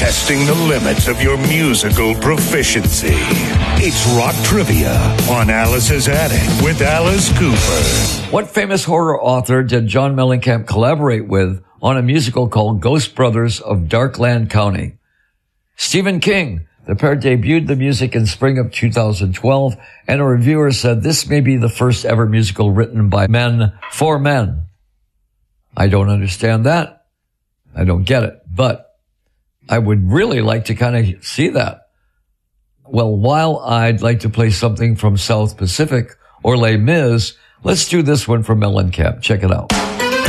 testing the limits of your musical proficiency. It's Rock Trivia on Alice's Attic with Alice Cooper. What famous horror author did John Mellencamp collaborate with on a musical called Ghost Brothers of Darkland County? Stephen King. The pair debuted the music in spring of 2012, and a reviewer said this may be the first ever musical written by men for men. I don't understand that. I don't get it, but I would really like to kind of see that. Well, while I'd like to play something from South Pacific or Les Mis, let's do this one from Mellencamp. Check it out.